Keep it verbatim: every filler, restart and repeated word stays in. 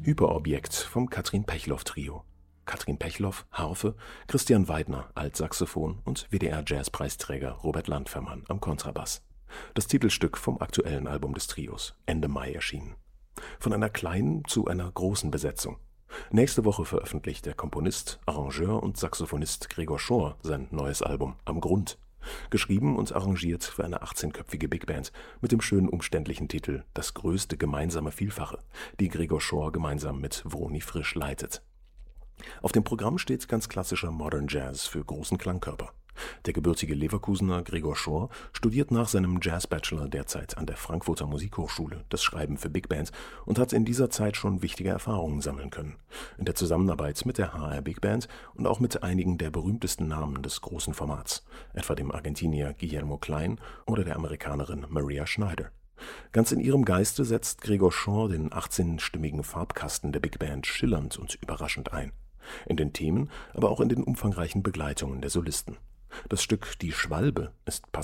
Hyperobjekt vom Katrin Pechloff Trio. Katrin Pechloff, Harfe, Christian Weidner, Altsaxophon und W D R-Jazzpreisträger Robert Landfermann am Kontrabass. Das Titelstück vom aktuellen Album des Trios, Ende Mai erschienen. Von einer kleinen zu einer großen Besetzung. Nächste Woche veröffentlicht der Komponist, Arrangeur und Saxophonist Gregor Schorr sein neues Album Am Grund. Geschrieben und arrangiert für eine achtzehnköpfige Big Band mit dem schönen umständlichen Titel Das größte gemeinsame Vielfache, die Gregor Schorr gemeinsam mit Vroni Frisch leitet. Auf dem Programm steht ganz klassischer Modern Jazz für großen Klangkörper. Der gebürtige Leverkusener Gregor Schorr studiert nach seinem Jazz-Bachelor derzeit an der Frankfurter Musikhochschule das Schreiben für Big Bands und hat in dieser Zeit schon wichtige Erfahrungen sammeln können. In der Zusammenarbeit mit der H R Big Band und auch mit einigen der berühmtesten Namen des großen Formats, etwa dem Argentinier Guillermo Klein oder der Amerikanerin Maria Schneider. Ganz in ihrem Geiste setzt Gregor Schorr den achtzehnstimmigen Farbkasten der Big Band schillernd und überraschend ein. In den Themen, aber auch in den umfangreichen Begleitungen der Solisten. Das Stück Die Schwalbe ist passend